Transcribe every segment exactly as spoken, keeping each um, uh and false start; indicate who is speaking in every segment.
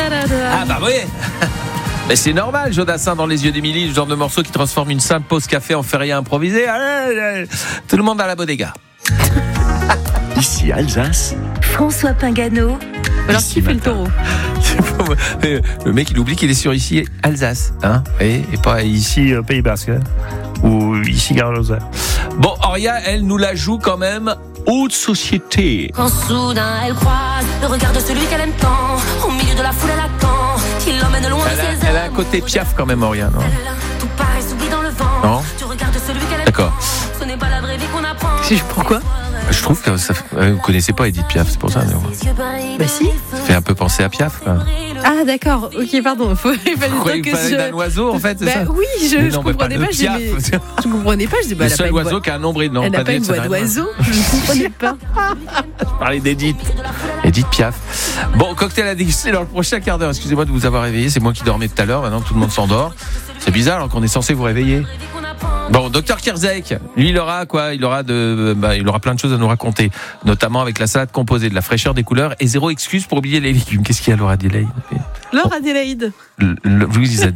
Speaker 1: Ah bah oui. Mais c'est normal, Jodassin dans Les Yeux d'Émilie, le genre de morceau qui transforme une simple pause café en feria improvisée. Tout le monde à la bodega.
Speaker 2: Ici Alsace.
Speaker 3: François Pingano.
Speaker 4: Alors qui fait le taureau?
Speaker 1: Le mec il oublie qu'il est sur ici Alsace, hein, et, et pas ici euh, Pays Basque, hein, ou ici Gare-Lozère. Bon, Auria, elle nous la joue quand même haute société.
Speaker 5: Quand soudain elle croise le regard de celui qu'elle aime tant, au milieu de la foule elle attend qu'il l'emmène loin
Speaker 1: Elle
Speaker 5: de
Speaker 1: a,
Speaker 5: ses
Speaker 1: elle a un côté Piaf quand même, Auria, non?
Speaker 5: Tout paraît s'oublie dans le vent.
Speaker 1: Non.
Speaker 5: Tu regardes celui qu'elle aime
Speaker 1: D'accord.
Speaker 5: tant. Ce n'est pas la vraie vie qu'on apprend.
Speaker 4: Pourquoi?
Speaker 1: Je trouve que ça, euh, vous connaissez pas Edith Piaf, c'est pour ça. Non.
Speaker 4: Bah si.
Speaker 1: Ça fait un peu penser à Piaf, quoi.
Speaker 4: Ah d'accord, ok, pardon. Faut, il fallait
Speaker 1: Vous croyez
Speaker 4: dire
Speaker 1: que
Speaker 4: que
Speaker 1: c'est
Speaker 4: je...
Speaker 1: d'un oiseau en fait, c'est
Speaker 4: bah,
Speaker 1: ça?
Speaker 4: oui, je,
Speaker 1: Mais
Speaker 4: je
Speaker 1: non, mais
Speaker 4: comprenais
Speaker 1: pas
Speaker 4: pas.
Speaker 1: de
Speaker 4: Je, dis, mais...
Speaker 1: Piaf.
Speaker 4: je comprenais pas. Je dis, bah,
Speaker 1: Le
Speaker 4: elle a
Speaker 1: seul
Speaker 4: pas une
Speaker 1: oiseau
Speaker 4: voix...
Speaker 1: qui a un nombril, non?
Speaker 4: Elle n'a pas une voix d'oiseau. Je ne comprenais pas.
Speaker 1: Je parlais d'Edith. Edith Piaf. Bon, cocktail à déguster dans le prochain quart d'heure. Excusez-moi de vous avoir réveillé. C'est moi qui dormais tout à l'heure. Maintenant, tout le monde s'endort. C'est bizarre alors qu'on est censé vous réveiller. Bon, docteur Kierzek, lui, il aura quoi? Il aura de, bah, il aura plein de choses à nous raconter, notamment avec la salade composée de la fraîcheur des couleurs et zéro excuse pour oublier les légumes. Qu'est-ce qu'il y a, Laura Adélaïde?
Speaker 4: Laure Adélaïde.
Speaker 1: Le, le, vous disais.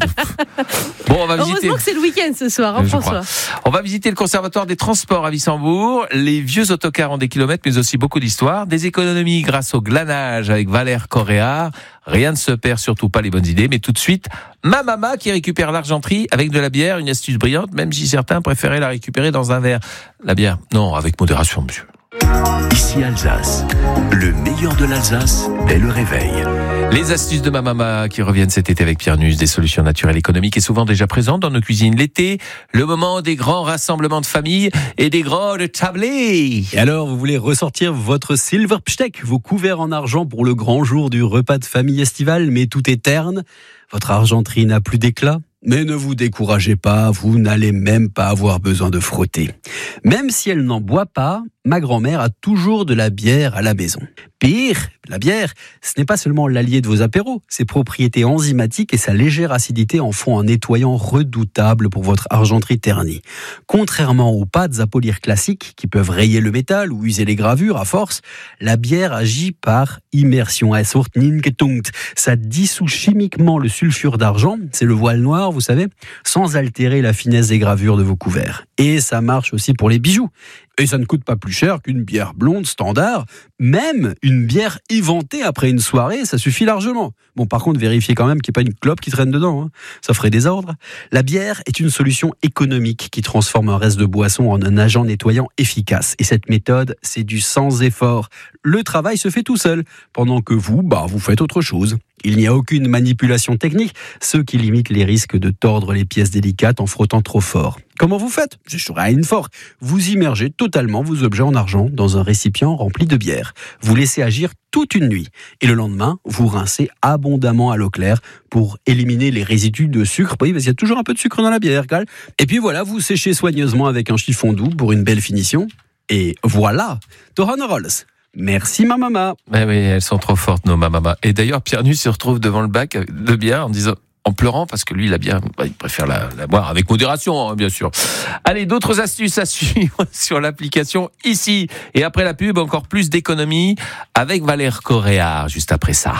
Speaker 1: Bon, on va visiter.
Speaker 4: Heureusement que c'est le week-end ce soir, hein,
Speaker 1: Je
Speaker 4: François.
Speaker 1: crois. On va visiter le conservatoire des transports à Wissembourg. Les vieux autocars ont des kilomètres, mais aussi beaucoup d'histoire. Des économies grâce au glanage avec Valère Correa. Rien ne se perd, surtout pas les bonnes idées. Mais tout de suite, ma maman qui récupère l'argenterie avec de la bière, une astuce brillante, même si certains préféraient la récupérer dans un verre. La bière, non, avec modération, monsieur.
Speaker 2: Ici Alsace. Le meilleur de l'Alsace dès le réveil.
Speaker 1: Les astuces de ma maman qui reviennent cet été avec Pierre Nusse, des solutions naturelles économiques et souvent déjà présentes dans nos cuisines l'été, le moment des grands rassemblements de famille et des grandes tablées.
Speaker 6: Et alors, vous voulez ressortir votre Silverpsteak, vos couverts en argent pour le grand jour du repas de famille estival, mais tout est terne. Votre argenterie n'a plus d'éclat. Mais ne vous découragez pas, vous n'allez même pas avoir besoin de frotter. Même si elle n'en boit pas, ma grand-mère a toujours de la bière à la maison. Pire, la bière, ce n'est pas seulement l'allié de vos apéros. Ses propriétés enzymatiques et sa légère acidité en font un nettoyant redoutable pour votre argenterie ternie. Contrairement aux pâtes à polir classiques qui peuvent rayer le métal ou user les gravures à force, la bière agit par immersion. Elle sort Ninketungt. Ça dissout chimiquement le sulfure d'argent, c'est le voile noir, vous savez, sans altérer la finesse des gravures de vos couverts. Et ça marche aussi pour les bijoux. Et ça ne coûte pas plus cher qu'une bière blonde standard. Même une bière éventée après une soirée, ça suffit largement. Bon, par contre, vérifiez quand même qu'il n'y ait pas une clope qui traîne dedans. Hein. Ça ferait désordre. La bière est une solution économique qui transforme un reste de boisson en un agent nettoyant efficace. Et cette méthode, c'est du sans effort. Le travail se fait tout seul, pendant que vous, bah, vous faites autre chose. Il n'y a aucune manipulation technique, ce qui limite les risques de tordre les pièces délicates en frottant trop fort. Comment vous faites? C'est sur un fort. Vous immergez totalement vos objets en argent dans un récipient rempli de bière. Vous laissez agir toute une nuit. Et le lendemain, vous rincez abondamment à l'eau claire pour éliminer les résidus de sucre. Oui, parce qu'il y a toujours un peu de sucre dans la bière, Cal. Et puis voilà, vous séchez soigneusement avec un chiffon doux pour une belle finition. Et voilà, Tohan Rolls. Merci ma maman.
Speaker 1: Mais oui, elles sont trop fortes nos mamas. Et d'ailleurs, Pierre Nusse se retrouve devant le bac de bière en disant, en pleurant parce que lui, la bière, bah, il préfère la, la boire avec modération, hein, bien sûr. Allez, d'autres astuces à suivre sur l'application ici. Et après la pub, encore plus d'économie avec Valère Correa, juste après ça.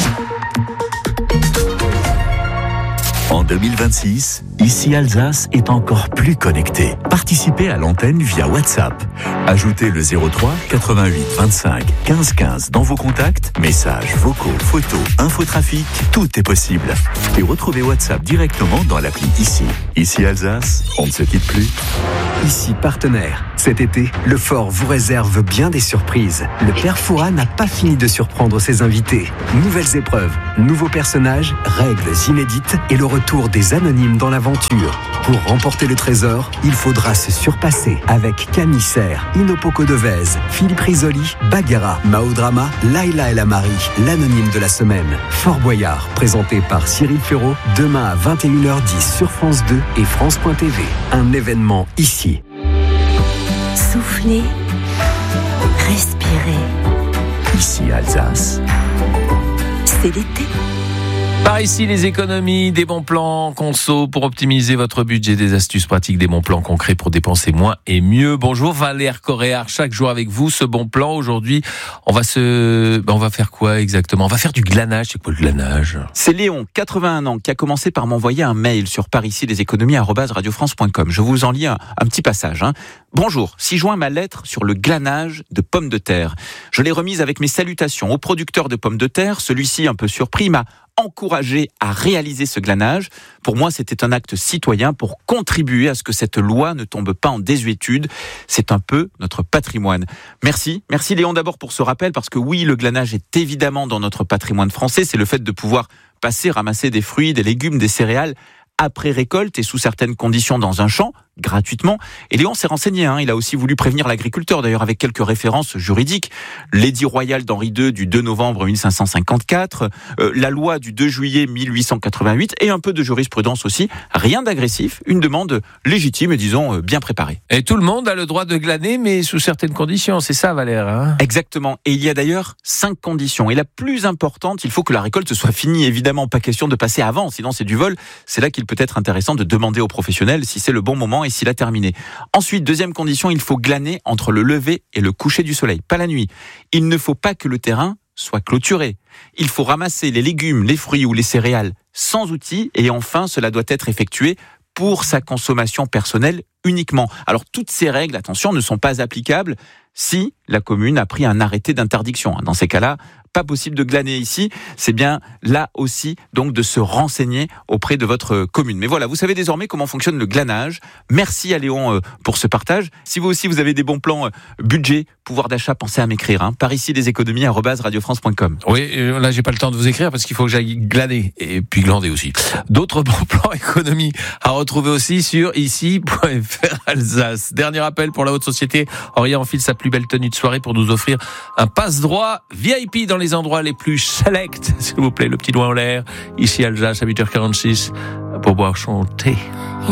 Speaker 2: En deux mille vingt-six, ici Alsace est encore plus connecté. Participez à l'antenne via WhatsApp. Ajoutez le zéro trois quatre-vingt-huit vingt-cinq quinze quinze dans vos contacts. Messages, vocaux, photos, infotrafic, tout est possible. Et retrouvez WhatsApp directement dans l'appli Ici. Ici Alsace, on ne se quitte plus.
Speaker 7: Ici partenaire. Cet été, le Fort vous réserve bien des surprises. Le Père Fouras n'a pas fini de surprendre ses invités. Nouvelles épreuves, nouveaux personnages, règles inédites et le retour des anonymes dans l'aventure. Pour remporter le trésor, il faudra se surpasser avec Camille Serre, Inopoko Devez, Philippe Risoli, Bagheera, Maodrama, Laila El Amari, l'anonyme de la semaine. Fort Boyard, présenté par Cyril Ferraud, demain à vingt et une heures dix sur France deux et France point T V. Un événement ici.
Speaker 3: Soufflez, respirez.
Speaker 2: Ici Alsace.
Speaker 3: C'est l'été.
Speaker 1: Par ici, les économies, des bons plans conso pour optimiser votre budget, des astuces pratiques, des bons plans concrets pour dépenser moins et mieux. Bonjour Valère Coréard, chaque jour avec vous, ce bon plan. Aujourd'hui, on va se, ben on va faire quoi exactement? On va faire du glanage. C'est quoi le glanage?
Speaker 8: C'est Léon, quatre-vingt-un ans, qui a commencé par m'envoyer un mail sur par ici les économies arobase radio france point com. Je vous en lis un, un petit passage. Hein. Bonjour, si joint ma lettre sur le glanage de pommes de terre. Je l'ai remise avec mes salutations au producteur de pommes de terre. Celui-ci, un peu surpris, m'a encouragé à réaliser ce glanage. Pour moi, c'était un acte citoyen pour contribuer à ce que cette loi ne tombe pas en désuétude. C'est un peu notre patrimoine. Merci. Merci Léon d'abord pour ce rappel, parce que oui, le glanage est évidemment dans notre patrimoine français. C'est le fait de pouvoir passer, ramasser des fruits, des légumes, des céréales après récolte et sous certaines conditions dans un champ, gratuitement. Et Léon s'est renseigné, hein. Il a aussi voulu prévenir l'agriculteur, d'ailleurs avec quelques références juridiques. L'édit royal d'Henri deux du deux novembre mille cinq cent cinquante-quatre, euh, la loi du deux juillet mille huit cent quatre-vingt-huit et un peu de jurisprudence aussi. Rien d'agressif, une demande légitime et disons euh, bien préparée.
Speaker 1: Et tout le monde a le droit de glaner, mais sous certaines conditions, c'est ça Valère, hein?
Speaker 8: Exactement. Et il y a d'ailleurs cinq conditions. Et la plus importante, il faut que la récolte soit finie. Évidemment, pas question de passer avant, sinon c'est du vol. C'est là qu'il peut être intéressant de demander aux professionnels si c'est le bon moment et s'il a terminé. Ensuite, deuxième condition, il faut glaner entre le lever et le coucher du soleil, pas la nuit. Il ne faut pas que le terrain soit clôturé. Il faut ramasser les légumes, les fruits ou les céréales sans outils. Et enfin, cela doit être effectué pour sa consommation personnelle uniquement. Alors, toutes ces règles, attention, ne sont pas applicables si la commune a pris un arrêté d'interdiction. Dans ces cas-là, pas possible de glaner ici. C'est bien là aussi donc de se renseigner auprès de votre commune. Mais voilà, vous savez désormais comment fonctionne le glanage. Merci à Léon euh, pour ce partage. Si vous aussi vous avez des bons plans euh, budget, pouvoir d'achat, pensez à m'écrire. Hein. Par ici les économies arobase radio france point com.
Speaker 1: Oui, là j'ai pas le temps de vous écrire parce qu'il faut que j'aille glaner et puis glander aussi. D'autres bons plans économie à retrouver aussi sur ici point f r Alsace. Dernier appel pour la haute société. Aurélien enfile sa plus belle tenue de soirée pour nous offrir un passe-droit V I P dans les endroits les plus select. S'il vous plaît, le petit doigt en l'air. Ici Alsace à huit heures quarante-six pour boire chanter.